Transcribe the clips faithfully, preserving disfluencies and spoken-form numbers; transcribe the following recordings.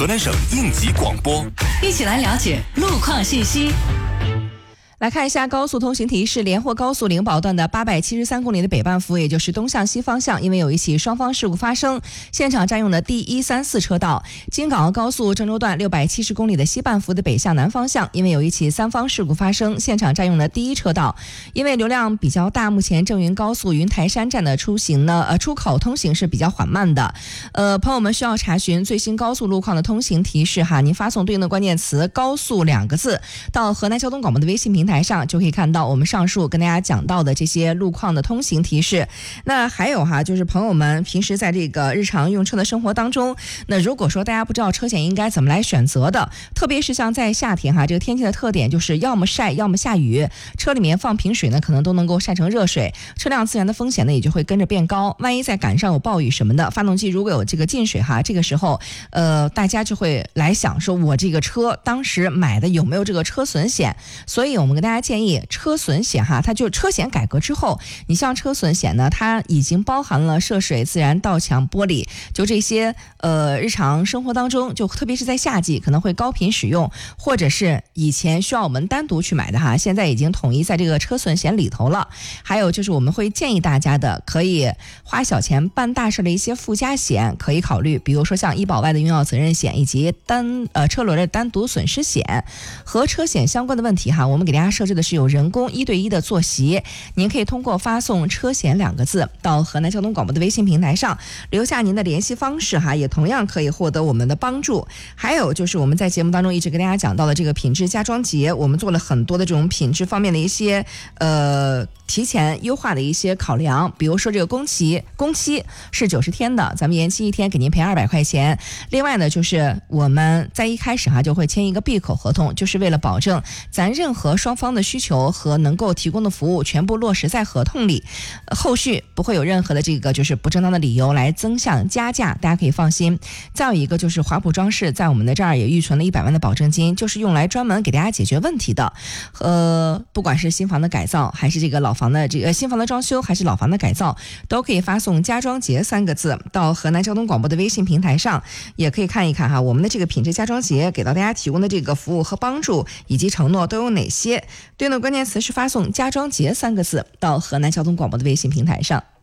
河南省应急广播， 一起来了解路况信息。 来看一下高速通行提示，连霍高速灵宝段的八百七十三公里的北半幅，也就是东向西方向，因为有一起双方事故发生，现场占用的第一、三、四车道。京港澳高速郑州段六百七十公里的西半幅的北向南方向，因为有一起三方事故发生，现场占用的第一车道。因为流量比较大，目前郑云高速云台山站的出行呢，呃，出口通行是比较缓慢的。呃，朋友们需要查询最新高速路况的通行提示哈，您发送对应的关键词“高速”两个字到河南交通广播的微信平台。台上就可以看到我们上述跟大家讲到的这些路况的通行提示。那还有哈，就是朋友们平时在这个日常用车的生活当中，那如果说大家不知道车险应该怎么来选择的，特别是像在夏天哈，这个天气的特点就是要么晒要么下雨，车里面放瓶水呢可能都能够晒成热水，车辆自燃的风险呢也就会跟着变高。万一再赶上有暴雨什么的，发动机如果有这个进水哈，这个时候呃大家就会来想说，我这个车当时买的有没有这个车损险。所以我们跟大家建议，车损险哈，它就车险改革之后，你像车损险呢，它已经包含了涉水、自燃、盗抢、玻璃，就这些呃日常生活当中，就特别是在夏季可能会高频使用，或者是以前需要我们单独去买的哈，现在已经统一在这个车损险里头了。还有就是我们会建议大家的，可以花小钱办大事的一些附加险可以考虑，比如说像医保外的用药责任险以及单呃车轮的单独损失险。和车险相关的问题哈，我们给大家设置的是有人工一对一的坐席，您可以通过发送车险两个字到河南交通广播的微信平台上，留下您的联系方式哈，也同样可以获得我们的帮助。还有就是我们在节目当中一直跟大家讲到的这个品质家装节，我们做了很多的这种品质方面的一些呃提前优化的一些考量，比如说这个工期工期是九十天的，咱们延期一天给您赔二百块钱。另外呢，就是我们在一开始哈就会签一个闭口合同，就是为了保证咱任何双方的需求和能够提供的服务全部落实在合同里，后续不会有任何的这个就是不正当的理由来增项加价，大家可以放心。再有一个就是华普装饰在我们的这儿也预存了一百万的保证金，就是用来专门给大家解决问题的。呃，不管是新房的改造还是这个老房的这个新房的装修还是老房的改造，都可以发送家装节三个字到河南交通广播的微信平台上，也可以看一看哈，我们的这个品质家装节给到大家提供的这个服务和帮助以及承诺都有哪些。对应的关键词是发送家装节三个字到河南交通广播的微信平台上。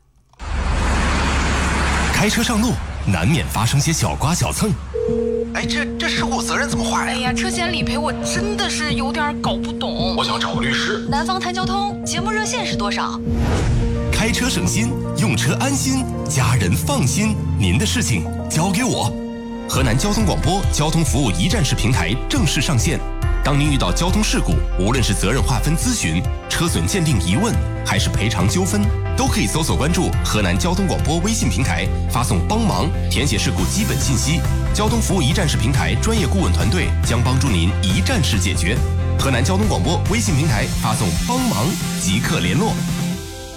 开车上路难免发生些小刮小蹭， 哎，这这事故责任怎么划呀？ 哎呀，车险理赔我真的是有点搞不懂。 我想找个律师。 南方谈交通节目热线是多少？ 开车省心，用车安心，家人放心，您的事情交给我。河南交通广播交通服务一站式平台正式上线。当您遇到交通事故，无论是责任划分咨询、车损鉴定疑问，还是赔偿纠纷，都可以搜索关注河南交通广播微信平台，发送帮忙，填写事故基本信息。交通服务一站式平台专业顾问团队将帮助您一站式解决。河南交通广播微信平台发送帮忙即刻联络。